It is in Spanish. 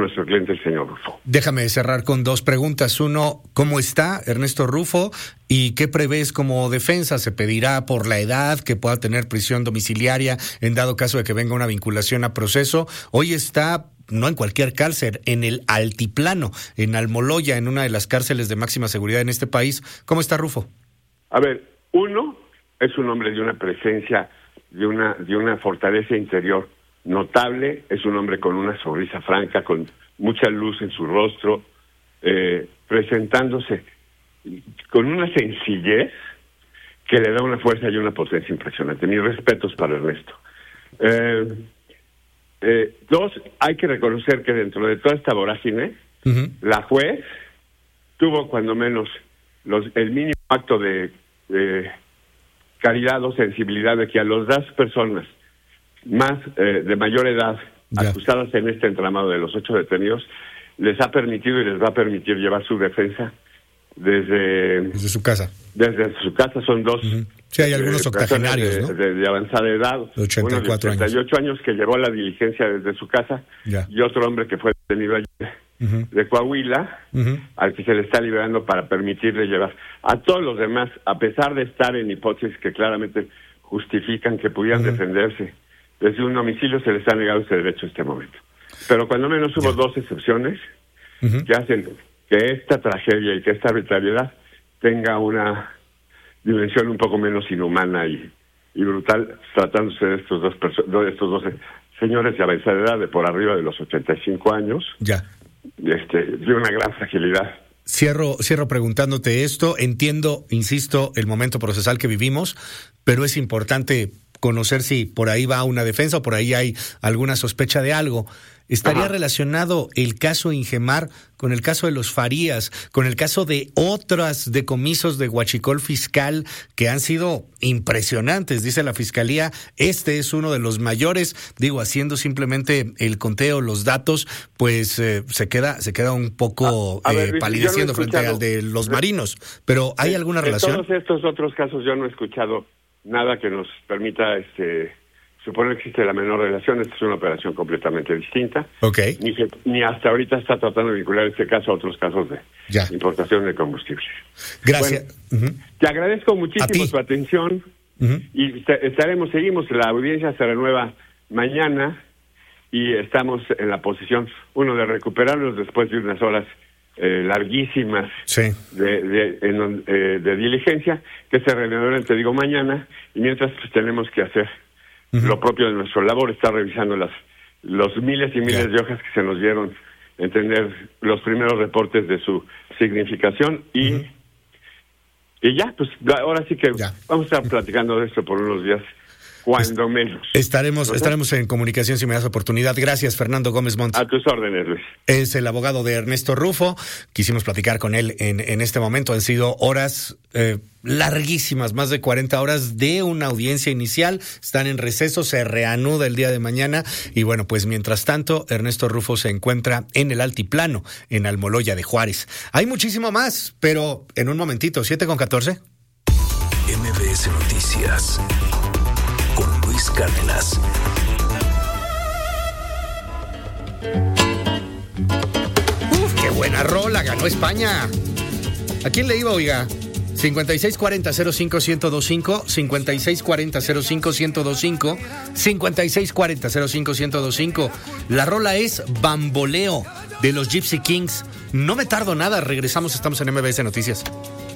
nuestro cliente, el señor Rufo. Déjame cerrar con 2 preguntas. Uno, ¿cómo está Ernesto Rufo? ¿Y qué prevés como defensa? ¿Se pedirá por la edad que pueda tener prisión domiciliaria en dado caso de que venga una vinculación a proceso? Hoy está, no en cualquier cárcel, en el Altiplano, en Almoloya, en una de las cárceles de máxima seguridad en este país. ¿Cómo está Rufo? A ver, uno, es un hombre de una presencia, de una fortaleza interior notable, es un hombre con una sonrisa franca, con mucha luz en su rostro, presentándose con una sencillez que le da una fuerza y una potencia impresionante. Mis respetos para Ernesto. 2, hay que reconocer que dentro de toda esta vorágine, la juez tuvo cuando menos el mínimo acto de caridad o sensibilidad de que a las 2 personas más de mayor edad acusadas en este entramado de los 8 detenidos les ha permitido y les va a permitir llevar su defensa desde su casa. Desde su casa. Son 2. Sí, hay algunos octogenarios, ¿no? De avanzada edad. 84 uno de 88 años que llevó la diligencia desde su casa y otro hombre que fue detenido ayer de Coahuila, al que se le está liberando para permitirle llevar. A todos los demás, a pesar de estar en hipótesis que claramente justifican que pudieran defenderse desde un domicilio, se les ha negado ese derecho en este momento. Pero cuando menos hubo 2 excepciones que hacen que esta tragedia y que esta arbitrariedad tenga una dimensión un poco menos inhumana y brutal, tratándose de estos dos señores de avanzada edad, de por arriba de los 85 años, de una gran fragilidad. Cierro preguntándote esto. Entiendo, insisto, el momento procesal que vivimos, pero es importante conocer si por ahí va una defensa o por ahí hay alguna sospecha de algo. ¿Estaría relacionado el caso Ingemar con el caso de los Farías, con el caso de otras decomisos de huachicol fiscal que han sido impresionantes? Dice la Fiscalía, este es uno de los mayores. Digo, haciendo simplemente el conteo, los datos, pues se queda un poco palideciendo frente al de los marinos. Pero ¿hay alguna relación? En todos estos otros casos yo no he escuchado nada que nos permita suponer que existe la menor relación. Esta es una operación completamente distinta. Ni hasta ahorita está tratando de vincular este caso a otros casos de importación de combustible. Gracias. Bueno, te agradezco muchísimo tu atención y seguimos, la audiencia se renueva mañana y estamos en la posición, de recuperarnos después de unas horas larguísimas de diligencia, que se reanudarán, te digo, mañana, y mientras pues tenemos que hacer lo propio de nuestra labor, está revisando los miles y miles de hojas que se nos dieron, entender los primeros reportes de su significación y ya, pues ahora sí que vamos a estar platicando de esto por unos días, cuando menos. Estaremos en comunicación si me das oportunidad. Gracias, Fernando Gómez Montt. A tus órdenes, Luis. Es el abogado de Ernesto Rufo. Quisimos platicar con él en este momento. Han sido horas larguísimas, más de 40 horas de una audiencia inicial. Están en receso, se reanuda el día de mañana. Y bueno, pues mientras tanto, Ernesto Rufo se encuentra en el Altiplano, en Almoloya de Juárez. Hay muchísimo más, pero en un momentito, 7:14. MBS Noticias con Luis Cárdenas. ¡Qué buena rola! Ganó España. ¿A quién le iba, oiga? 5640-05-1025, 5640-05-1025, 5640-05-1025. La rola es Bamboleo, de los Gypsy Kings. No me tardo nada, regresamos, estamos en MBS Noticias.